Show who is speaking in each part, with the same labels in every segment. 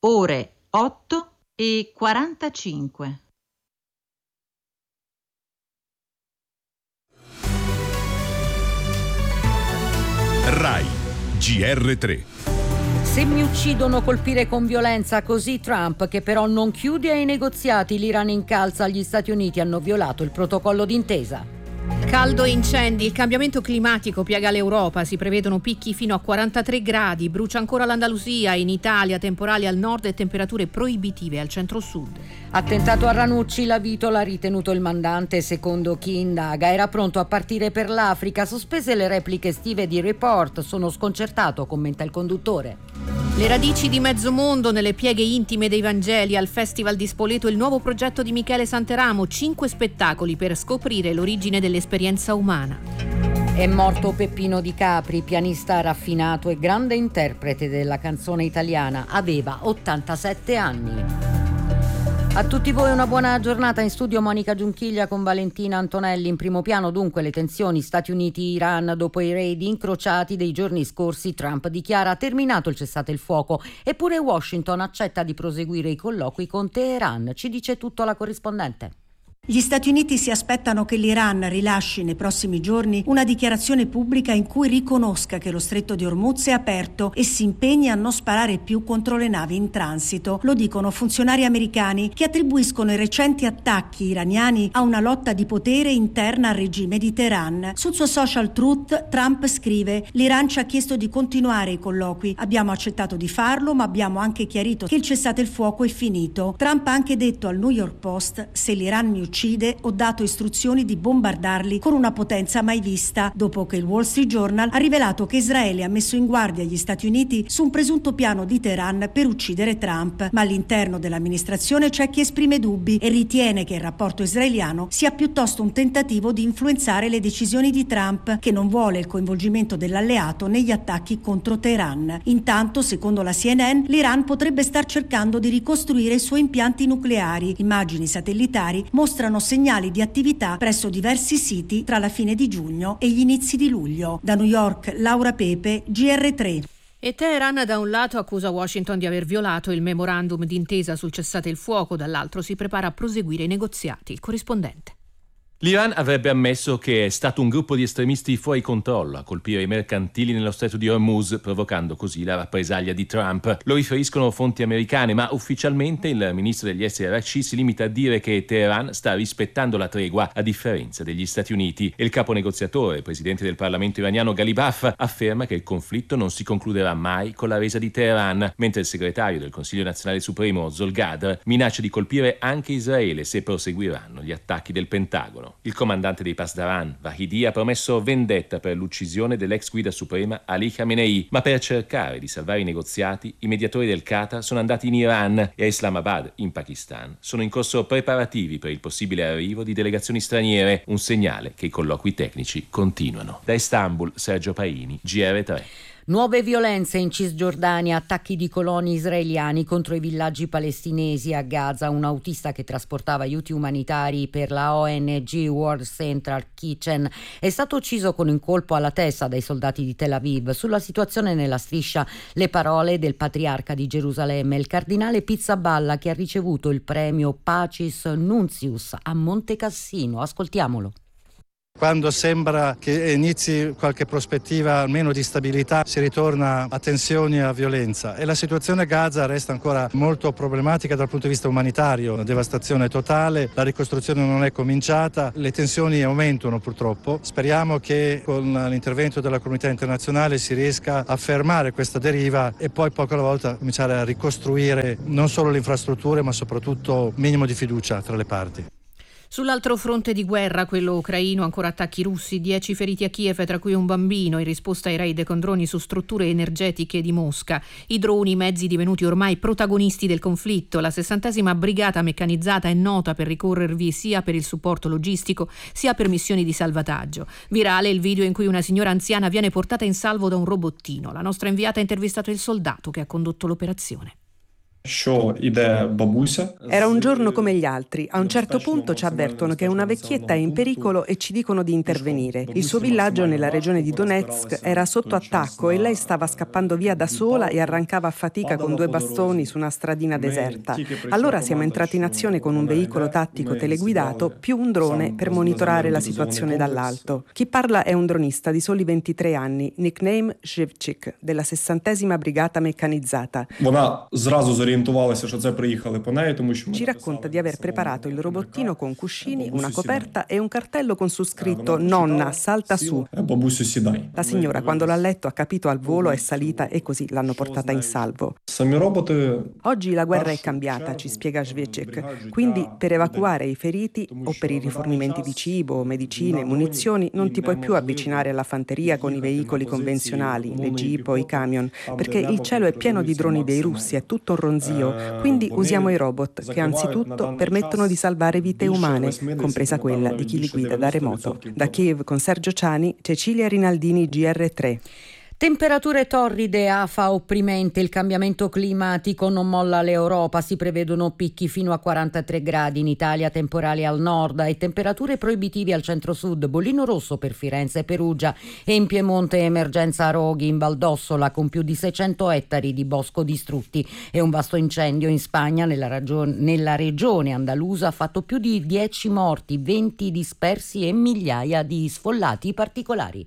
Speaker 1: ore 8:45.
Speaker 2: Rai GR3.
Speaker 3: Se mi uccidono, colpire con violenza, così Trump, che però non chiude ai negoziati. L'Iran incalza, gli Stati Uniti hanno violato il protocollo d'intesa.
Speaker 4: Caldo e incendi, il cambiamento climatico piaga l'Europa, si prevedono picchi fino a 43 gradi, brucia ancora l'Andalusia, in Italia temporali al nord e temperature proibitive al centro-sud.
Speaker 3: Attentato a Ranucci, la Vitola ha ritenuto il mandante, secondo chi indaga. Era pronto a partire per l'Africa, sospese le repliche estive di Report, sono sconcertato, commenta il conduttore.
Speaker 4: Le radici di mezzo mondo nelle pieghe intime dei Vangeli. Al Festival di Spoleto il nuovo progetto di Michele Santeramo, 5 spettacoli per scoprire l'origine dell'esperienza umana.
Speaker 3: È morto Peppino Di Capri, pianista raffinato e grande interprete della canzone italiana. Aveva 87 anni. A tutti voi una buona giornata. In studio Monica Giunchiglia con Valentina Antonelli. In primo piano dunque le tensioni Stati Uniti-Iran dopo i raid incrociati dei giorni scorsi. Trump dichiara terminato il cessate il fuoco, eppure Washington accetta di proseguire i colloqui con Teheran. Ci dice tutto la corrispondente.
Speaker 5: Gli Stati Uniti si aspettano che l'Iran rilasci nei prossimi giorni una dichiarazione pubblica in cui riconosca che lo stretto di Hormuz è aperto e si impegni a non sparare più contro le navi in transito. Lo dicono funzionari americani che attribuiscono i recenti attacchi iraniani a una lotta di potere interna al regime di Teheran. Sul suo social Truth, Trump scrive: l'Iran ci ha chiesto di continuare i colloqui. Abbiamo accettato di farlo, ma abbiamo anche chiarito che il cessate il fuoco è finito. Trump ha anche detto al New York Post: se l'Iran mi uccide, ho dato istruzioni di bombardarli con una potenza mai vista, dopo che il Wall Street Journal ha rivelato che Israele ha messo in guardia gli Stati Uniti su un presunto piano di Teheran per uccidere Trump. Ma all'interno dell'amministrazione c'è chi esprime dubbi e ritiene che il rapporto israeliano sia piuttosto un tentativo di influenzare le decisioni di Trump, che non vuole il coinvolgimento dell'alleato negli attacchi contro Teheran. Intanto, secondo la CNN, l'Iran potrebbe star cercando di ricostruire i suoi impianti nucleari. Immagini satellitari mostrano segnali di attività presso diversi siti tra la fine di giugno e gli inizi di luglio. Da New York, Laura Pepe, GR3.
Speaker 4: E Teheran da un lato accusa Washington di aver violato il memorandum d'intesa sul cessate il fuoco, dall'altro si prepara a proseguire i negoziati. Il corrispondente.
Speaker 6: L'Iran avrebbe ammesso che è stato un gruppo di estremisti fuori controllo a colpire i mercantili nello stretto di Hormuz, provocando così la rappresaglia di Trump. Lo riferiscono fonti americane, ma ufficialmente il ministro degli esteri Araghchi si limita a dire che Teheran sta rispettando la tregua a differenza degli Stati Uniti. E il capo negoziatore, presidente del Parlamento iraniano Ghalibaf, afferma che il conflitto non si concluderà mai con la resa di Teheran, mentre il segretario del Consiglio Nazionale Supremo Zolgadr minaccia di colpire anche Israele se proseguiranno gli attacchi del Pentagono. Il comandante dei Pasdaran, Vahidi, ha promesso vendetta per l'uccisione dell'ex guida suprema Ali Khamenei, ma per cercare di salvare i negoziati, i mediatori del Qatar sono andati in Iran e a Islamabad, in Pakistan. Sono in corso preparativi per il possibile arrivo di delegazioni straniere, un segnale che i colloqui tecnici continuano. Da Istanbul, Sergio Paini, GR3.
Speaker 3: Nuove violenze in Cisgiordania, attacchi di coloni israeliani contro i villaggi palestinesi a Gaza. Un autista che trasportava aiuti umanitari per la ONG World Central Kitchen è stato ucciso con un colpo alla testa dai soldati di Tel Aviv. Sulla situazione nella striscia le parole del patriarca di Gerusalemme, il cardinale Pizzaballa, che ha ricevuto il premio Pacis Nuncius a Montecassino. Ascoltiamolo.
Speaker 7: Quando sembra che inizi qualche prospettiva almeno di stabilità, si ritorna a tensioni e a violenza, e la situazione a Gaza resta ancora molto problematica dal punto di vista umanitario, una devastazione totale, la ricostruzione non è cominciata, le tensioni aumentano purtroppo. Speriamo che con l'intervento della comunità internazionale si riesca a fermare questa deriva e poi poco alla volta cominciare a ricostruire non solo le infrastrutture ma soprattutto minimo di fiducia tra le parti.
Speaker 4: Sull'altro fronte di guerra, quello ucraino, ancora attacchi russi, 10 feriti a Kiev, tra cui un bambino, in risposta ai raid con droni su strutture energetiche di Mosca. I droni, i mezzi divenuti ormai protagonisti del conflitto. La 60ª brigata meccanizzata è nota per ricorrervi sia per il supporto logistico sia per missioni di salvataggio. Virale il video in cui una signora anziana viene portata in salvo da un robottino. La nostra inviata ha intervistato il soldato che ha condotto l'operazione.
Speaker 1: Era un giorno come gli altri. A un certo punto ci avvertono che una vecchietta è in pericolo e ci dicono di intervenire. Il suo villaggio nella regione di Donetsk era sotto attacco e lei stava scappando via da sola e arrancava a fatica con 2 bastoni su una stradina deserta. Allora siamo entrati in azione con un veicolo tattico teleguidato più un drone per monitorare la situazione dall'alto. Chi parla è un dronista di soli 23 anni, nickname Shevchik, della 60ª Brigata Meccanizzata. Ci racconta di aver preparato il robottino con cuscini, una coperta e un cartello con su scritto "Nonna, salta su". La signora, quando l'ha letto, ha capito al volo, è salita e così l'hanno portata in salvo. Oggi la guerra è cambiata, ci spiega Shevchik. Quindi per evacuare i feriti o per i rifornimenti di cibo, medicine, munizioni non ti puoi più avvicinare alla fanteria con i veicoli convenzionali, le jeep o i camion, perché il cielo è pieno di droni dei russi, è tutto un ronzio. Quindi usiamo i robot che anzitutto permettono di salvare vite umane, compresa quella di chi li guida da remoto. Da Kiev con Sergio Ciani, Cecilia Rinaldini, GR3.
Speaker 3: Temperature torride, afa opprimente, il cambiamento climatico non molla l'Europa, si prevedono picchi fino a 43 gradi in Italia, temporali al nord e temperature proibitive al centro-sud, bollino rosso per Firenze e Perugia e in Piemonte emergenza a roghi in Valdossola con più di 600 ettari di bosco distrutti e un vasto incendio in Spagna nella regione andalusa ha fatto più di 10 morti, 20 dispersi e migliaia di sfollati particolari.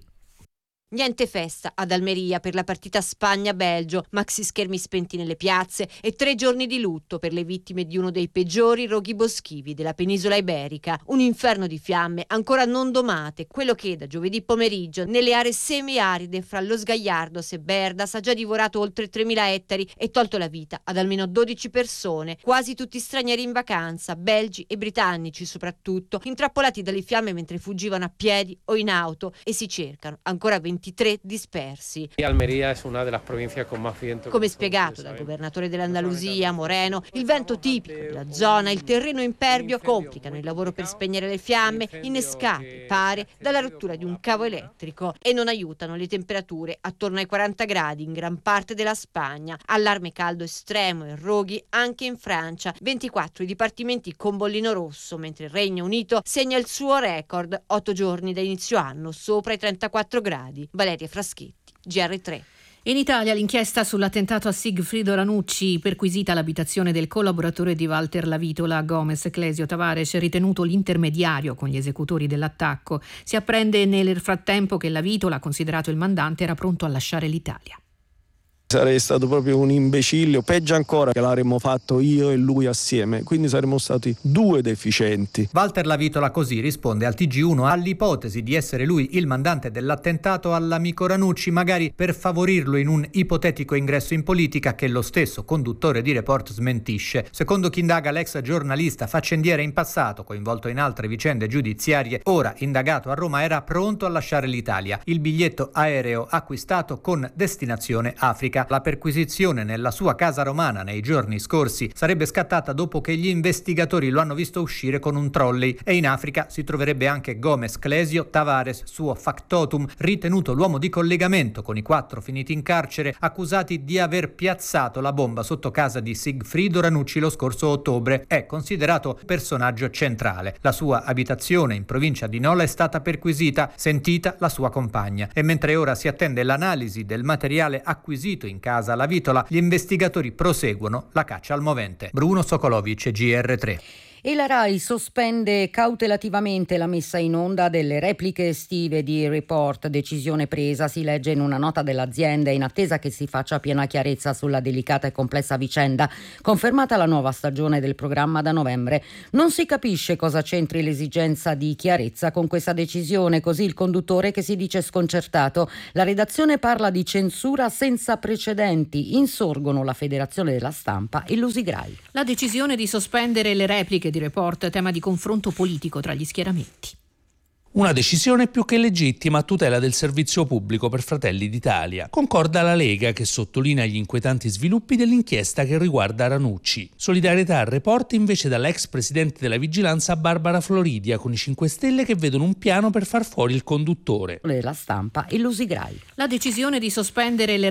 Speaker 8: Niente festa ad Almeria per la partita Spagna-Belgio, maxi schermi spenti nelle piazze e 3 giorni di lutto per le vittime di uno dei peggiori roghi boschivi della penisola iberica. Un inferno di fiamme ancora non domate, quello che da giovedì pomeriggio nelle aree semiaride fra Los Gallardos e Berdas ha già divorato oltre 3.000 ettari e tolto la vita ad almeno 12 persone, quasi tutti stranieri in vacanza, belgi e britannici soprattutto, intrappolati dalle fiamme mentre fuggivano a piedi o in auto e si cercano ancora 23 dispersi.
Speaker 9: Almeria è una delle province con più vento.
Speaker 8: Come spiegato dal governatore dell'Andalusia, Moreno, il vento tipico della zona e il terreno impervio complicano il lavoro per spegnere le fiamme, innescate, pare, dalla rottura di un cavo elettrico e non aiutano le temperature attorno ai 40 gradi in gran parte della Spagna. Allarme caldo estremo e roghi anche in Francia, 24 i dipartimenti con bollino rosso, mentre il Regno Unito segna il suo record, 8 giorni da inizio anno sopra i 34 gradi. Valeria Fraschetti, GR3.
Speaker 4: In Italia l'inchiesta sull'attentato a Sigfrido Ranucci, perquisita l'abitazione del collaboratore di Walter Lavitola, Gomez Clesio Tavares, ritenuto l'intermediario con gli esecutori dell'attacco. Si apprende nel frattempo che Lavitola, considerato il mandante, era pronto a lasciare l'Italia.
Speaker 10: Sarei stato proprio un imbecille, o peggio ancora che l'avremmo fatto io e lui assieme, quindi saremmo stati 2 deficienti.
Speaker 11: Walter Lavitola così risponde al TG1 all'ipotesi di essere lui il mandante dell'attentato all'amico Ranucci, magari per favorirlo in un ipotetico ingresso in politica che lo stesso conduttore di Report smentisce. Secondo chi indaga, l'ex giornalista faccendiere in passato, coinvolto in altre vicende giudiziarie, ora indagato a Roma, era pronto a lasciare l'Italia. Il biglietto aereo acquistato con destinazione Africa. La perquisizione nella sua casa romana nei giorni scorsi sarebbe scattata dopo che gli investigatori lo hanno visto uscire con un trolley e in Africa si troverebbe anche Gomez Clesio Tavares, suo factotum, ritenuto l'uomo di collegamento con i 4 finiti in carcere accusati di aver piazzato la bomba sotto casa di Sigfrido Ranucci lo scorso ottobre. È considerato personaggio centrale. La sua abitazione in provincia di Nola è stata perquisita, sentita la sua compagna e mentre ora si attende l'analisi del materiale acquisito in casa Lavitola, gli investigatori proseguono la caccia al movente. Bruno Sokolovic, GR3.
Speaker 3: E la RAI sospende cautelativamente la messa in onda delle repliche estive di Report, decisione presa, si legge in una nota dell'azienda, in attesa che si faccia piena chiarezza sulla delicata e complessa vicenda, confermata la nuova stagione del programma da novembre. Non si capisce cosa c'entri l'esigenza di chiarezza con questa decisione, così il conduttore che si dice sconcertato. La redazione parla di censura senza precedenti, insorgono la Federazione della Stampa e l'Usigrai.
Speaker 4: La decisione di sospendere le repliche di Report, tema di confronto politico tra gli schieramenti.
Speaker 12: Una decisione più che legittima a tutela del servizio pubblico per Fratelli d'Italia. Concorda la Lega, che sottolinea gli inquietanti sviluppi dell'inchiesta che riguarda Ranucci. Solidarietà al Report invece dall'ex presidente della Vigilanza Barbara Floridia, con i 5 Stelle che vedono un piano per far fuori il conduttore.
Speaker 3: La Stampa e l'Usigrai.
Speaker 4: La decisione di sospendere le